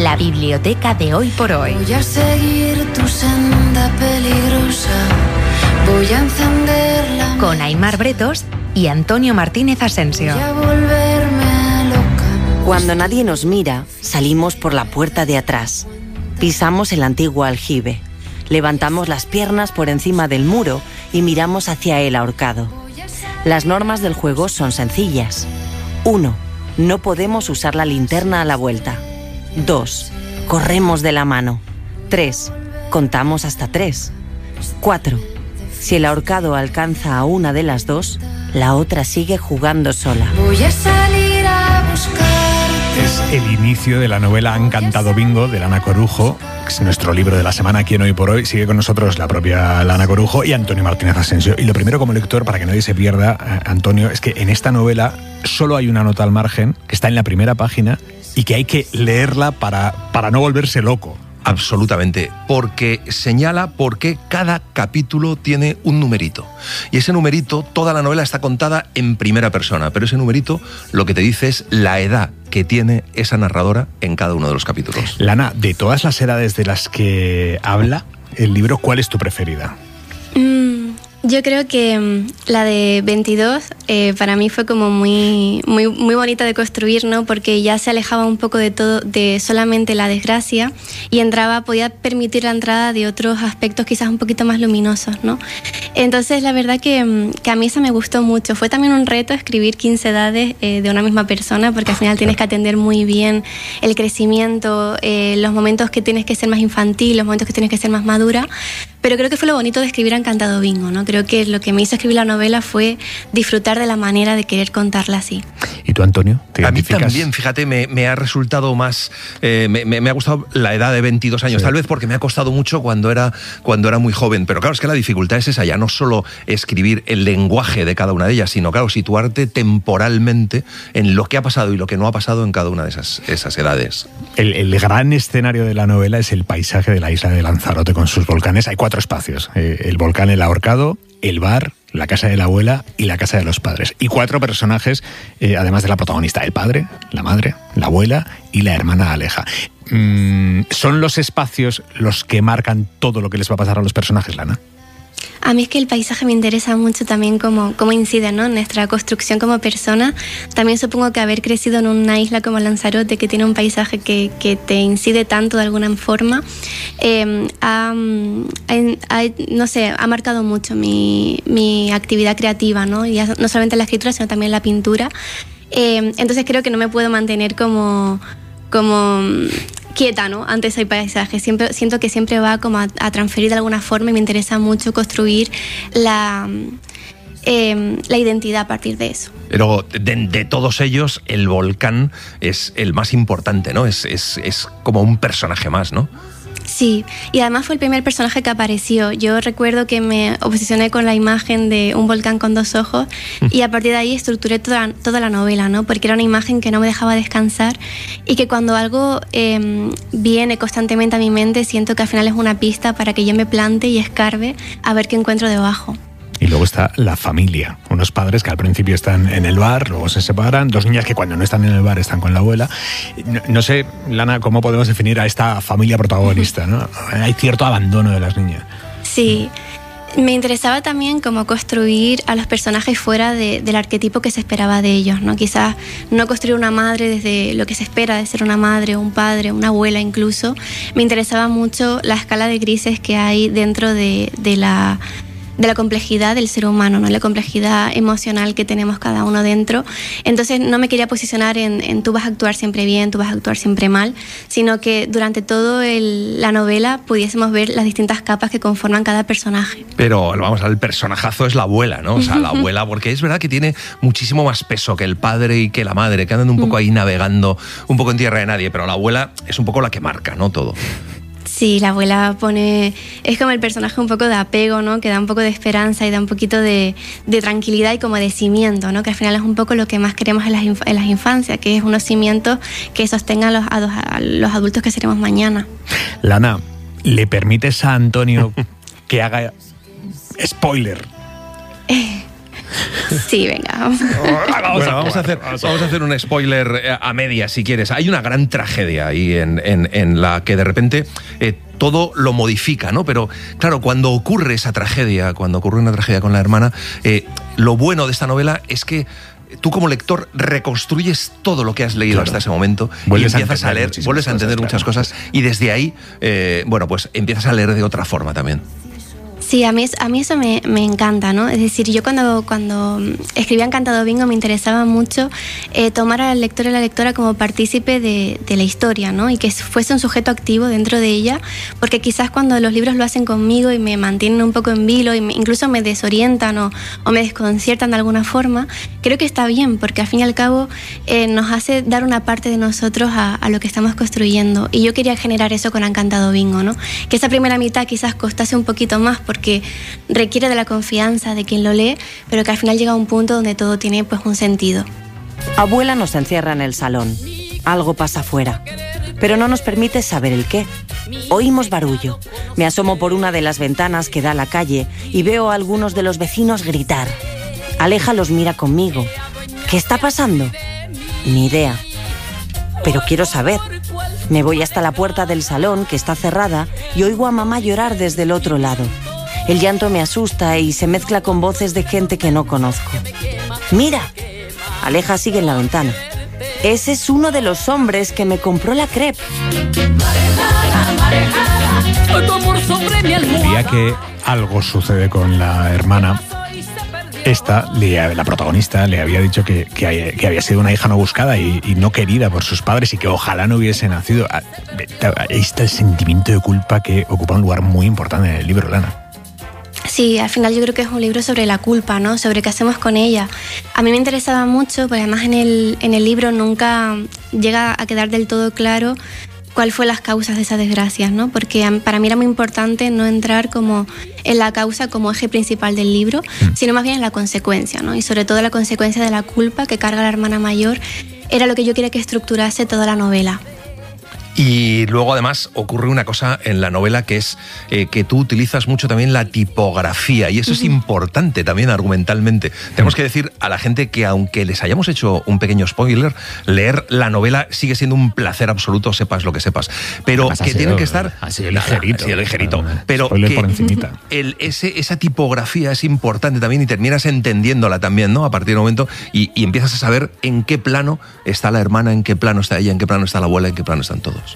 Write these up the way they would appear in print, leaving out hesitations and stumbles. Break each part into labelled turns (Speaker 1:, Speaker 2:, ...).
Speaker 1: La biblioteca de Hoy por Hoy.
Speaker 2: Voy a seguir tu senda peligrosa, voy a encenderla.
Speaker 1: Con Aimar Bretos y Antonio Martínez Asensio.
Speaker 2: Voy a volverme loca.
Speaker 3: Cuando nadie nos mira, salimos por la puerta de atrás. Pisamos el antiguo aljibe. Levantamos las piernas por encima del muro y miramos hacia el ahorcado. Las normas del juego son sencillas. 1. No podemos usar la linterna a la vuelta. 2. Corremos de la mano. 3. Contamos hasta 3. 4. Si el ahorcado alcanza a una de las dos, la otra sigue jugando sola.
Speaker 2: Voy a salir a buscarte.
Speaker 4: Es el inicio de la novela Han cantado bingo de Lana Corujo. Es nuestro libro de la semana aquí en Hoy por Hoy. Sigue con nosotros la propia Lana Corujo y Antonio Martínez Asensio. Y lo primero como lector, para que nadie se pierda, Antonio, es que en esta novela solo hay una nota al margen, que está en la primera página, y que hay que leerla para no volverse loco.
Speaker 5: Absolutamente, porque señala por qué cada capítulo tiene un numerito. Y ese numerito, toda la novela está contada en primera persona, pero ese numerito lo que te dice es la edad que tiene esa narradora en cada uno de los capítulos.
Speaker 4: Lana, de todas las edades de las que habla el libro, ¿cuál es tu preferida?
Speaker 6: Yo creo que la de 22 para mí fue como muy bonita de construir, ¿no? Porque ya se alejaba un poco de todo, de solamente la desgracia, y podía permitir la entrada de otros aspectos quizás un poquito más luminosos, ¿no? Entonces la verdad que a mí esa me gustó mucho. Fue también un reto escribir 15 edades de una misma persona, porque al final tienes que atender muy bien el crecimiento, los momentos que tienes que ser más infantil, los momentos que tienes que ser más madura. Pero creo que fue lo bonito de escribir Han cantado bingo, ¿no? Creo que lo que me hizo escribir la novela fue disfrutar de la manera de querer contarla así.
Speaker 4: ¿Y tú, Antonio? ¿Te identificas?
Speaker 5: A mí también, fíjate, me ha resultado más... me ha gustado la edad de 22 años, sí. Tal vez porque me ha costado mucho cuando era muy joven. Pero claro, es que la dificultad es esa, ya no solo escribir el lenguaje de cada una de ellas, sino, claro, situarte temporalmente en lo que ha pasado y lo que no ha pasado en cada una de esas edades.
Speaker 4: El gran escenario de la novela es el paisaje de la isla de Lanzarote con sus volcanes. Hay 4 espacios: el volcán El Ahorcado, el bar, la casa de la abuela y la casa de los padres. Y 4 personajes, además de la protagonista: el padre, la madre, la abuela y la hermana Aleja. ¿Son los espacios los que marcan todo lo que les va a pasar a los personajes, Lana?
Speaker 6: A mí es que el paisaje me interesa mucho también cómo incide, ¿no?, en nuestra construcción como persona. También supongo que haber crecido en una isla como Lanzarote, que tiene un paisaje que te incide tanto de alguna forma, no sé, ha marcado mucho mi actividad creativa, ¿no? Y no solamente la escritura, sino también la pintura. Entonces creo que no me puedo mantener como quieta, ¿no?, ante ese paisaje. Siento que siempre va como a transferir de alguna forma, y me interesa mucho construir la identidad a partir de eso.
Speaker 5: Luego, de todos ellos, el volcán es el más importante, ¿no? Es como un personaje más, ¿no?
Speaker 6: Sí, y además fue el primer personaje que apareció. Yo recuerdo que me obsesioné con la imagen de un volcán con 2 ojos, y a partir de ahí estructuré toda la novela, ¿no? Porque era una imagen que no me dejaba descansar, y que cuando algo viene constantemente a mi mente, siento que al final es una pista para que yo me plante y escarbe a ver qué encuentro debajo.
Speaker 4: Y luego está la familia, unos padres que al principio están en el bar, luego se separan, 2 niñas que cuando no están en el bar están con la abuela. No sé, Lana, cómo podemos definir a esta familia protagonista, ¿no? Hay cierto abandono de las niñas.
Speaker 6: Sí, me interesaba también cómo construir a los personajes fuera del arquetipo que se esperaba de ellos, ¿no? Quizás no construir una madre desde lo que se espera de ser una madre, un padre, una abuela incluso. Me interesaba mucho la escala de grises que hay dentro de la complejidad del ser humano, ¿no?, la complejidad emocional que tenemos cada uno dentro. Entonces no me quería posicionar en tú vas a actuar siempre bien, tú vas a actuar siempre mal, sino que durante toda la novela pudiésemos ver las distintas capas que conforman cada personaje.
Speaker 5: Pero vamos, el personajazo es la abuela, ¿no? O sea, la abuela, porque es verdad que tiene muchísimo más peso que el padre y que la madre, que andan un poco ahí navegando un poco en tierra de nadie, pero la abuela es un poco la que marca, ¿no?, todo.
Speaker 6: Sí, la abuela es como el personaje un poco de apego, ¿no?, que da un poco de esperanza y da un poquito de tranquilidad y como de cimiento, ¿no?, que al final es un poco lo que más queremos en las infancias, que es unos cimientos que sostengan a los adultos que seremos mañana.
Speaker 4: Lana, ¿le permites a Antonio que haga spoiler?
Speaker 6: Sí, venga.
Speaker 5: Vamos a hacer un spoiler a media, si quieres. Hay una gran tragedia ahí en la que de repente todo lo modifica, ¿no? Pero claro, cuando ocurre esa tragedia, cuando ocurre una tragedia con la hermana, lo bueno de esta novela es que tú como lector reconstruyes todo lo que has leído hasta ese momento y empiezas a leer, vuelves a entender muchas cosas y desde ahí, pues empiezas a leer de otra forma también.
Speaker 6: Sí, a mí eso me encanta, ¿no? Es decir, yo cuando escribía Encantado Bingo me interesaba mucho tomar al lector y a la lectora como partícipe de la historia, ¿no? Y que fuese un sujeto activo dentro de ella, porque quizás cuando los libros lo hacen conmigo y me mantienen un poco en vilo y incluso me desorientan o me desconciertan de alguna forma, creo que está bien, porque al fin y al cabo nos hace dar una parte de nosotros a lo que estamos construyendo. Y yo quería generar eso con Encantado Bingo, ¿no? Que esa primera mitad quizás costase un poquito más, porque requiere de la confianza de quien lo lee, pero que al final llega a un punto donde todo tiene pues un sentido.
Speaker 3: Abuela nos encierra en el salón. Algo pasa afuera, pero no nos permite saber el qué. Oímos barullo. Me asomo por una de las ventanas que da a la calle y veo a algunos de los vecinos gritar. Aleja los mira conmigo. ¿Qué está pasando? Ni idea. Pero quiero saber. Me voy hasta la puerta del salón, que está cerrada, y oigo a mamá llorar desde el otro lado. El llanto me asusta y se mezcla con voces de gente que no conozco. ¡Mira! Aleja sigue en la ventana. Ese es uno de los hombres que me compró la crepe.
Speaker 4: El día que algo sucede con la hermana, la protagonista, le había dicho que había sido una hija no buscada y no querida por sus padres y que ojalá no hubiese nacido. Ahí está el sentimiento de culpa que ocupa un lugar muy importante en el libro, Lana.
Speaker 6: Sí, al final yo creo que es un libro sobre la culpa, ¿no? Sobre qué hacemos con ella. A mí me interesaba mucho, porque además en el libro nunca llega a quedar del todo claro cuál fue las causas de esas desgracias, ¿no? Porque para mí era muy importante no entrar como en la causa como eje principal del libro, sino más bien en la consecuencia, ¿no? Y sobre todo la consecuencia de la culpa que carga la hermana mayor era lo que yo quería que estructurase toda la novela.
Speaker 5: Y luego además ocurre una cosa en la novela que es que tú utilizas mucho también la tipografía y eso es importante también argumentalmente. Tenemos que decir a la gente que aunque les hayamos hecho un pequeño spoiler, leer la novela sigue siendo un placer absoluto, sepas lo que sepas. Pero que tienen que estar...
Speaker 4: Ha sido ligerito.
Speaker 5: Pero
Speaker 4: spoiler
Speaker 5: que
Speaker 4: por encimita.
Speaker 5: Esa tipografía es importante también y terminas entendiéndola también, ¿no? A partir del momento y empiezas a saber en qué plano está la hermana, en qué plano está ella, en qué plano está la abuela, en qué plano están todos.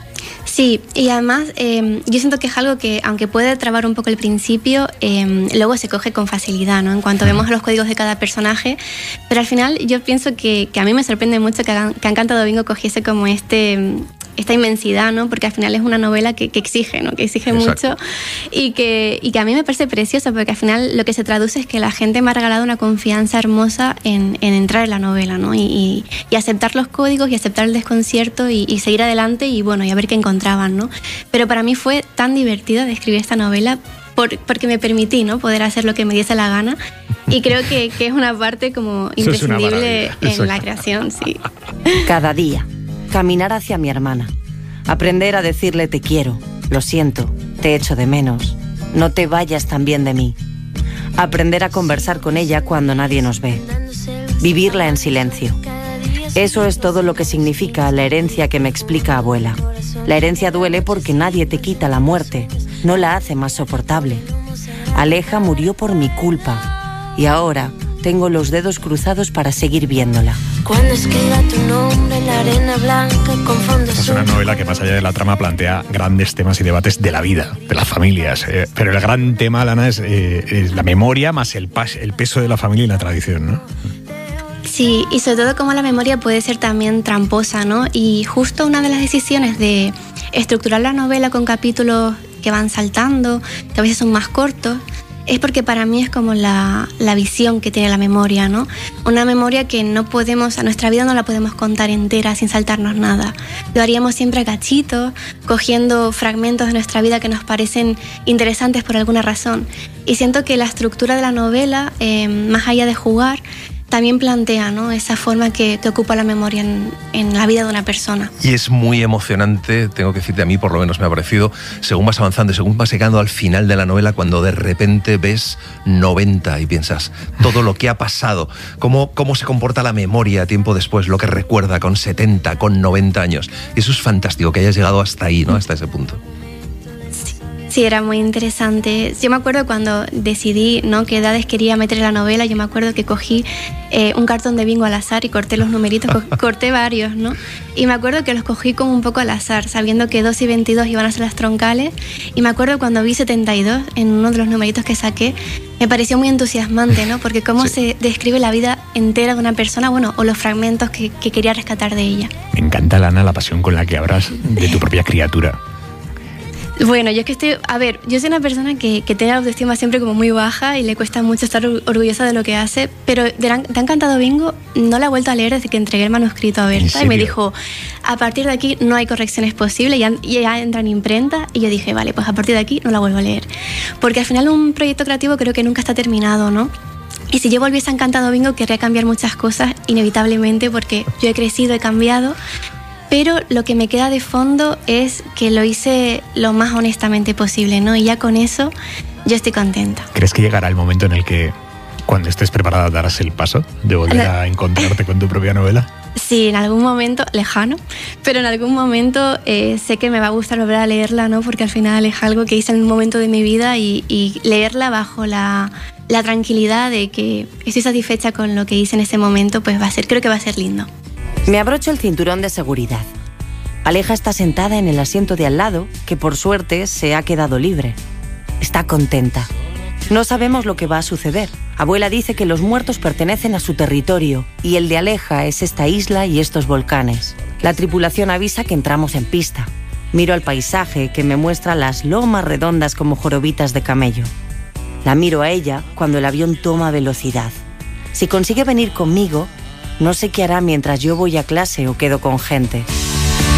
Speaker 6: Sí, y además yo siento que es algo que, aunque puede trabar un poco el principio, luego se coge con facilidad, ¿no? En cuanto vemos los códigos de cada personaje, pero al final yo pienso que a mí me sorprende mucho que Encantado Bingo cogiese como esta inmensidad, ¿no? Porque al final es una novela que exige, ¿no? Que exige mucho y que a mí me parece preciosa, porque al final lo que se traduce es que la gente me ha regalado una confianza hermosa en entrar en la novela, ¿no? Y aceptar los códigos y aceptar el desconcierto y seguir adelante y bueno, y a ver qué encontraban, ¿no? Pero para mí fue tan divertido de escribir esta novela porque me permití, ¿no? Poder hacer lo que me diese la gana y creo que es una parte como imprescindible en la creación, sí.
Speaker 3: Cada día. Caminar hacia mi hermana. Aprender a decirle te quiero, lo siento, te echo de menos, no te vayas también de mí. Aprender a conversar con ella cuando nadie nos ve. Vivirla en silencio. Eso es todo lo que significa la herencia que me explica abuela. La herencia duele porque nadie te quita la muerte, no la hace más soportable. Aleja murió por mi culpa y ahora tengo los dedos cruzados para seguir viéndola.
Speaker 2: Cuando escriba tu nombre en la arena blanca con fondo azul.
Speaker 4: Es una novela que más allá de la trama plantea grandes temas y debates de la vida, de las familias. Pero el gran tema, Lana, es la memoria más el peso de la familia y la tradición, ¿no?
Speaker 6: Sí, y sobre todo cómo la memoria puede ser también tramposa, ¿no? Y justo una de las decisiones de estructurar la novela con capítulos que van saltando, que a veces son más cortos, es porque para mí es como la visión que tiene la memoria, ¿no? Una memoria que no podemos, a nuestra vida no la podemos contar entera sin saltarnos nada. Lo haríamos siempre a cachitos, cogiendo fragmentos de nuestra vida que nos parecen interesantes por alguna razón. Y siento que la estructura de la novela, más allá de jugar, también plantea, ¿no?, esa forma que ocupa la memoria en la vida de una persona.
Speaker 5: Y es muy emocionante, tengo que decirte, a mí por lo menos me ha parecido, según vas avanzando, según vas llegando al final de la novela, cuando de repente ves 90 y piensas todo lo que ha pasado, cómo se comporta la memoria tiempo después, lo que recuerda con 70, con 90 años. Y eso es fantástico, que hayas llegado hasta ahí, ¿no?, hasta ese punto.
Speaker 6: Sí, era muy interesante. Yo me acuerdo cuando decidí, ¿no?, qué edades quería meter en la novela. Yo me acuerdo que cogí un cartón de bingo al azar y corté los numeritos, corté varios, ¿no? Y me acuerdo que los cogí como un poco al azar, sabiendo que 2 y 22 iban a ser las troncales. Y me acuerdo cuando vi 72 en uno de los numeritos que saqué, me pareció muy entusiasmante, ¿no? Porque cómo se describe la vida entera de una persona, bueno, o los fragmentos que quería rescatar de ella.
Speaker 4: Me encanta, Lana, la pasión con la que hablas de tu propia criatura.
Speaker 6: Bueno, yo es que yo soy una persona que tiene la autoestima siempre como muy baja y le cuesta mucho estar orgullosa de lo que hace, pero ¿Te ha encantado Bingo? No la he vuelto a leer desde que entregué el manuscrito a Berta y me dijo, a partir de aquí no hay correcciones posibles, ya entra en imprenta, y yo dije, vale, pues a partir de aquí no la vuelvo a leer. Porque al final un proyecto creativo creo que nunca está terminado, ¿no? Y si yo volviese a Encantado Bingo, querría cambiar muchas cosas, inevitablemente, porque yo he crecido, he cambiado. Pero lo que me queda de fondo es que lo hice lo más honestamente posible, ¿no? Y ya con eso yo estoy contenta.
Speaker 4: ¿Crees que llegará el momento en el que, cuando estés preparada, darás el paso de volver a encontrarte con tu propia novela?
Speaker 6: Sí, en algún momento, lejano, pero en algún momento sé que me va a gustar volver a leerla, ¿no? Porque al final es algo que hice en un momento de mi vida y leerla bajo la tranquilidad de que estoy satisfecha con lo que hice en ese momento, pues creo que va a ser lindo.
Speaker 3: Me abrocho el cinturón de seguridad. Aleja está sentada en el asiento de al lado, que por suerte se ha quedado libre. Está contenta. No sabemos lo que va a suceder. Abuela dice que los muertos pertenecen a su territorio y el de Aleja es esta isla y estos volcanes. La tripulación avisa que entramos en pista. Miro al paisaje que me muestra las lomas redondas como jorobitas de camello. La miro a ella cuando el avión toma velocidad. Si consigue venir conmigo, no sé qué hará mientras yo voy a clase o quedo con gente.